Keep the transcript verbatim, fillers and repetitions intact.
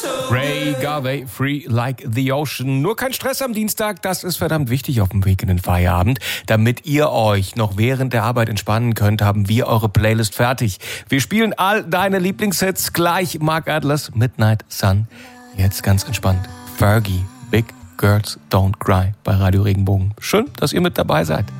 Ray Garvey, Free Like the Ocean. Nur kein Stress am Dienstag, das ist verdammt wichtig auf dem Weg in den Feierabend. Damit ihr euch noch während der Arbeit entspannen könnt, haben wir eure Playlist fertig. Wir spielen all deine Lieblingshits gleich. Mark Atlas, Midnight Sun. Jetzt ganz entspannt. Fergie, Big Girls Don't Cry bei Radio Regenbogen. Schön, dass ihr mit dabei seid.